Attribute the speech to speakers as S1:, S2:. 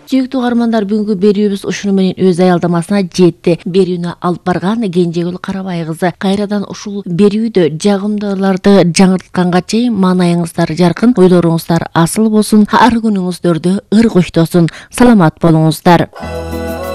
S1: Сүйүктүү каармандар, бүгүнкү берүүбүз ушуну менен өз аялдамасына жетти. Берүүнү алып барган Кенжегүл Карабай кызы. Кайрадан ушул берүүдө жагымдууларды жаңыртканга чейин маанайыңыздар жаркын, ойлоруңуздар асыл болсун, ар күнүңүздөрдө ыр коштосун. Саламат болуңуздар.